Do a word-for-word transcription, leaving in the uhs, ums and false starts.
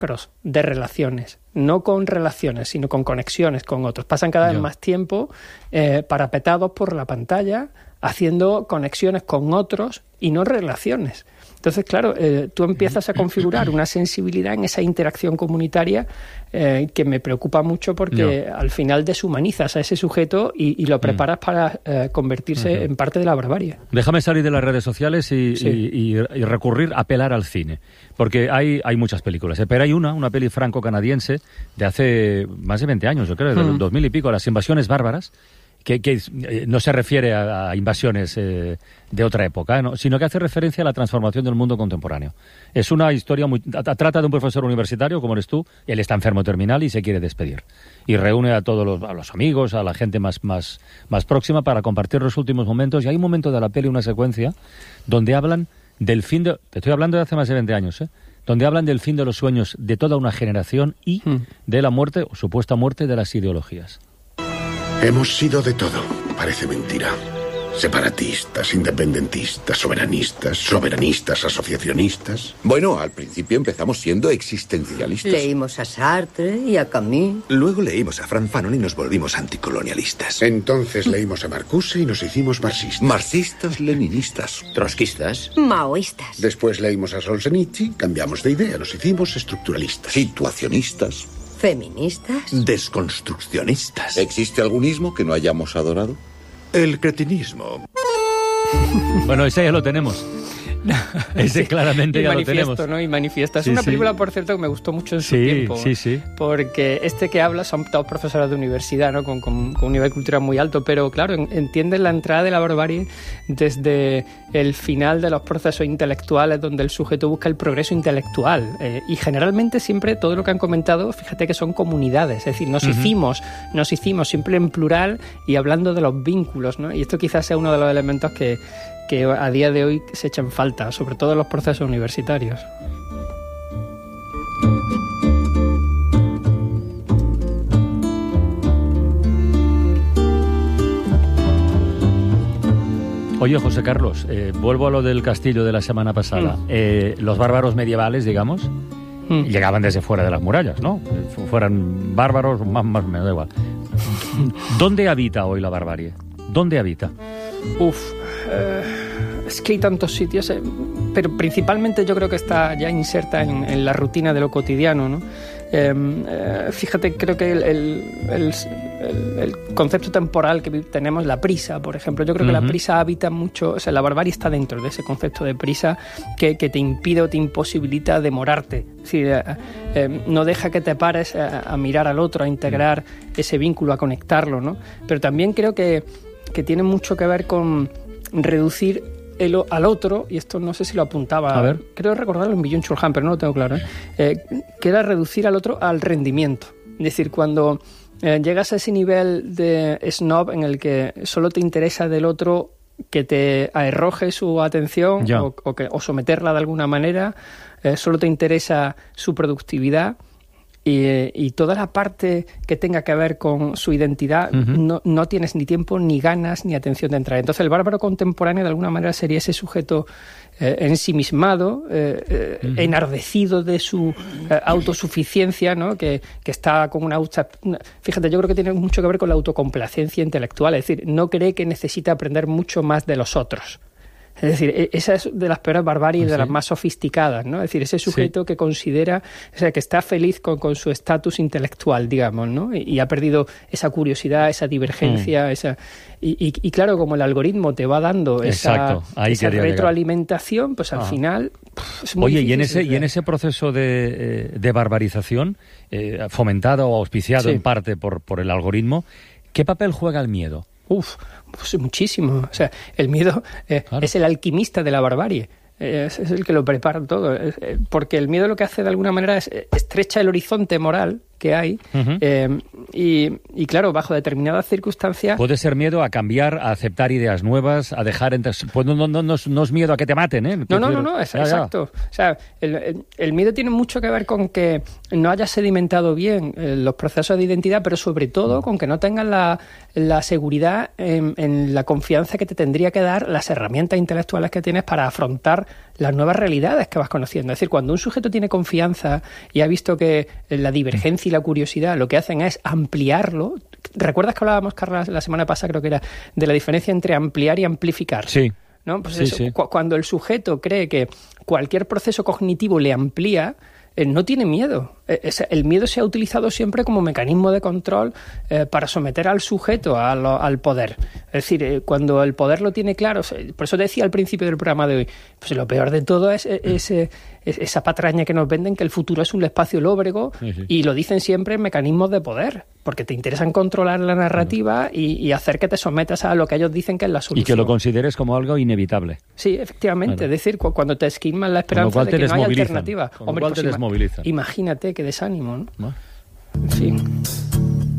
de relaciones, no con relaciones, sino con conexiones con otros. Pasan cada vez yeah. más tiempo eh, parapetados por la pantalla, haciendo conexiones con otros y no relaciones. Entonces, claro, eh, tú empiezas a configurar una sensibilidad en esa interacción comunitaria eh, que me preocupa mucho porque no. al final deshumanizas a ese sujeto y, y lo preparas mm. para eh, convertirse uh-huh. en parte de la barbarie. Déjame salir de las redes sociales y, sí. y, y, y recurrir a apelar al cine, porque hay, hay muchas películas, ¿eh? Pero hay una, una peli franco-canadiense de hace más de veinte años, yo creo, del mm. dos mil y pico, Las invasiones bárbaras, que, que eh, no se refiere a, a invasiones eh, de otra época, ¿eh? ¿no? Sino que hace referencia a la transformación del mundo contemporáneo. Es una historia muy... Trata de un profesor universitario, como eres tú, él está enfermo terminal y se quiere despedir. Y reúne a todos los, a los amigos, a la gente más, más, más próxima para compartir los últimos momentos. Y hay un momento de la peli, una secuencia, donde hablan del fin de... Te estoy hablando de hace más de veinte años, ¿eh? Donde hablan del fin de los sueños de toda una generación y hmm. de la muerte, o supuesta muerte, de las ideologías. Hemos sido de todo, parece mentira. Separatistas, independentistas, soberanistas, soberanistas, asociacionistas. Bueno, al principio empezamos siendo existencialistas. Leímos a Sartre y a Camus. Luego leímos a Frank Fanon y nos volvimos anticolonialistas. Entonces leímos a Marcuse y nos hicimos marxistas. Marxistas, leninistas, trotskistas, maoístas. Después leímos a Solzhenitsyn, cambiamos de idea, nos hicimos estructuralistas. Situacionistas. Feministas. Desconstruccionistas. ¿Existe algún ismo que no hayamos adorado? El cretinismo. Bueno, ese ya lo tenemos. Ese sí, claramente ya lo tenemos. ¿No? Y Manifiesta. Es sí, una sí. película, por cierto, que me gustó mucho en su sí, tiempo. Sí, sí. Porque este que habla son todos profesores de universidad, ¿no? Con, con, con un nivel cultural muy alto. Pero, claro, entienden la entrada de la barbarie desde el final de los procesos intelectuales, donde el sujeto busca el progreso intelectual. Eh, y generalmente siempre todo lo que han comentado, fíjate que son comunidades. Es decir, nos uh-huh. hicimos, nos hicimos siempre en plural y hablando de los vínculos, ¿no? Y esto quizás sea uno de los elementos que que a día de hoy se echan falta, sobre todo en los procesos universitarios. Oye, José Carlos, eh, vuelvo a lo del castillo de la semana pasada. Mm. Eh, los bárbaros medievales, digamos, mm. llegaban desde fuera de las murallas, ¿no? Fueran bárbaros, más, más me da igual. ¿Dónde habita hoy la barbarie? ¿Dónde habita? Uf, eh, es que hay tantos sitios, eh, pero principalmente yo creo que está ya inserta en, en la rutina de lo cotidiano, ¿no? Eh, eh, fíjate, creo que el, el, el, el, el concepto temporal que tenemos, la prisa, por ejemplo, yo creo que uh-huh. la prisa habita mucho, o sea, la barbarie está dentro de ese concepto de prisa que, que te impide o te imposibilita demorarte. Sí, eh, eh, no deja que te pares a, a mirar al otro, a integrar ese vínculo, a conectarlo, ¿no? Pero también creo que que tiene mucho que ver con reducir el, al otro, y esto no sé si lo apuntaba, a ver. creo recordarlo en Byung-Chul Han, pero no lo tengo claro, ¿eh? Eh, que era reducir al otro al rendimiento. Es decir, cuando eh, llegas a ese nivel de snob en el que solo te interesa del otro que te arroje su atención o, o, que, o someterla de alguna manera, eh, solo te interesa su productividad, Y, y toda la parte que tenga que ver con su identidad, uh-huh. no, no tienes ni tiempo, ni ganas, ni atención de entrar. Entonces el bárbaro contemporáneo de alguna manera sería ese sujeto eh, ensimismado, eh, eh, uh-huh. enardecido de su eh, autosuficiencia, ¿no? que, que está con una... Fíjate, yo creo que tiene mucho que ver con la autocomplacencia intelectual, es decir, no cree que necesita aprender mucho más de los otros. Es decir, esa es de las peores barbaries, ¿sí? de las más sofisticadas, ¿no? Es decir, ese sujeto sí. que considera, o sea, que está feliz con, con su estatus intelectual, digamos, ¿no? Y, y ha perdido esa curiosidad, esa divergencia, mm. esa... Y, y, y claro, como el algoritmo te va dando esa, esa retroalimentación, pues al ah. final pff, es muy Oye, difícil. y en ese, y en ese proceso de, de barbarización, eh, fomentado o auspiciado sí. en parte por, por el algoritmo, ¿qué papel juega el miedo? Uf, pues muchísimo. O sea, el miedo eh, claro. es el alquimista de la barbarie. Eh, es, es el que lo prepara todo. Eh, porque el miedo lo que hace de alguna manera es estrecha el horizonte moral que hay uh-huh. eh, y, y claro, bajo determinadas circunstancias... Puede ser miedo a cambiar, a aceptar ideas nuevas, a dejar... Pues no, no, no, no, no es miedo a que te maten, ¿eh? No, no, no, no, es, ya, exacto. Ya. O sea, el, el, el miedo tiene mucho que ver con que no hayas sedimentado bien eh, los procesos de identidad, pero sobre todo con que no tengas la, la seguridad en, en la confianza que te tendría que dar las herramientas intelectuales que tienes para afrontar las nuevas realidades que vas conociendo. Es decir, cuando un sujeto tiene confianza y ha visto que la divergencia y la curiosidad lo que hacen es ampliarlo. ¿Recuerdas que hablábamos, Carla, la semana pasada, creo que era, de la diferencia entre ampliar y amplificar? Sí. ¿No? Pues sí, eso, sí. Cu- cuando el sujeto cree que cualquier proceso cognitivo le amplía, eh, no tiene miedo. Eh, es, el miedo se ha utilizado siempre como mecanismo de control eh, para someter al sujeto a lo, al poder. Es decir, eh, cuando el poder lo tiene claro, por eso decía al principio del programa de hoy, pues lo peor de todo es, es, es, es esa patraña que nos venden, que el futuro es un espacio lóbrego, sí, sí. y lo dicen siempre en mecanismos de poder, porque te interesan controlar la narrativa sí. y, y hacer que te sometas a lo que ellos dicen que es la solución. Y que lo consideres como algo inevitable. Sí, efectivamente. Claro. Es decir, cu- cuando te esquilman la esperanza de que no hay alternativa. Con lo cual te desmovilizan. Imagínate qué desánimo, ¿no? ¿No? En fin.